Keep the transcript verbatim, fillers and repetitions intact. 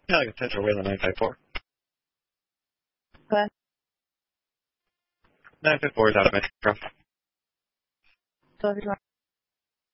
Yeah, like a Tetra Whalen nine five four. What? nine five four is out of Metro. So if you want